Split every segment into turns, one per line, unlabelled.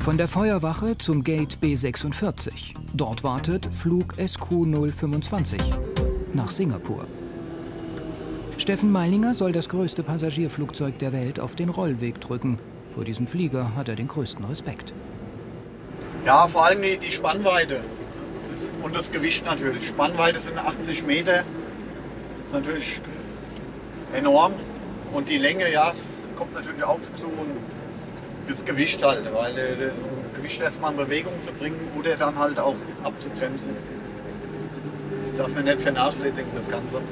Von der Feuerwache zum Gate B46. Dort wartet Flug SQ025 nach Singapur. Steffen Meilinger soll das größte Passagierflugzeug der Welt auf den Rollweg drücken. Vor diesem Flieger hat er den größten Respekt.
Ja, vor allem die Spannweite und das Gewicht natürlich. Spannweite sind 80 Meter. Das ist natürlich enorm. Und die Länge, ja, kommt natürlich auch dazu. Und das Gewicht halt, weil das Gewicht erstmal in Bewegung zu bringen oder dann halt auch abzubremsen. Das darf man nicht vernachlässigen, das Ganze.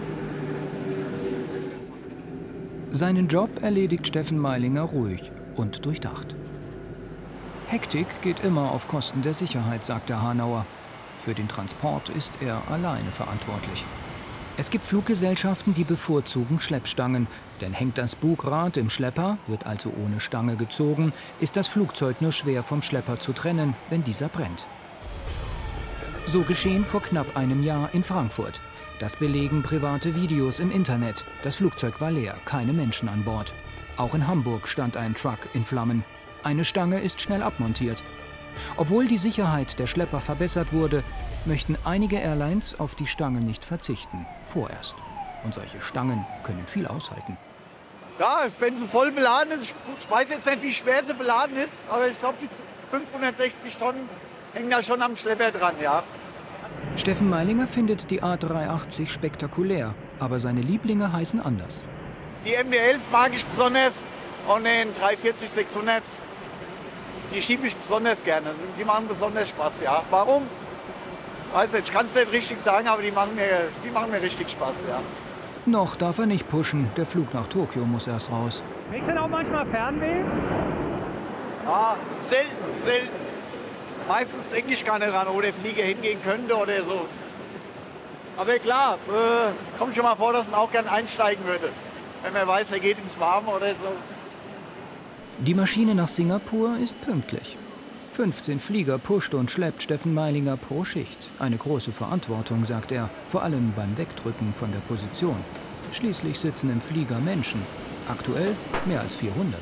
Seinen Job erledigt Steffen Meilinger ruhig und durchdacht. Hektik geht immer auf Kosten der Sicherheit, sagt der Hanauer. Für den Transport ist er alleine verantwortlich. Es gibt Fluggesellschaften, die bevorzugen Schleppstangen. Denn hängt das Bugrad im Schlepper, wird also ohne Stange gezogen, ist das Flugzeug nur schwer vom Schlepper zu trennen, wenn dieser brennt. So geschehen vor knapp einem Jahr in Frankfurt. Das belegen private Videos im Internet. Das Flugzeug war leer, keine Menschen an Bord. Auch in Hamburg stand ein Truck in Flammen. Eine Stange ist schnell abmontiert. Obwohl die Sicherheit der Schlepper verbessert wurde, möchten einige Airlines auf die Stange nicht verzichten. Vorerst. Und solche Stangen können viel aushalten.
Ja, wenn sie voll beladen ist, ich weiß jetzt nicht, wie schwer sie beladen ist, aber ich glaube, bis 560 Tonnen hängen da schon am Schlepper dran, ja.
Steffen Meilinger findet die A380 spektakulär, aber seine Lieblinge heißen anders.
Die MD-11 mag ich besonders und den 340-600, die schiebe ich besonders gerne. Die machen besonders Spaß, ja. Warum? Weiß nicht, ich kann es nicht richtig sagen, aber die machen mir richtig Spaß, ja.
Noch darf er nicht pushen, der Flug nach Tokio muss erst raus.
Kriegst du denn auch manchmal Fernweh?
Ja, selten. Meistens denke ich gar nicht ran, wo der Flieger hingehen könnte oder so. Aber klar, kommt schon mal vor, dass man auch gern einsteigen würde. Wenn man weiß, er geht ins Warme oder so.
Die Maschine nach Singapur ist pünktlich. 15 Flieger pusht und schleppt Steffen Meilinger pro Schicht. Eine große Verantwortung, sagt er, vor allem beim Wegdrücken von der Position. Schließlich sitzen im Flieger Menschen, aktuell mehr als 400.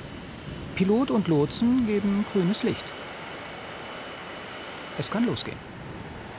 Pilot und Lotsen geben grünes Licht. Es kann losgehen.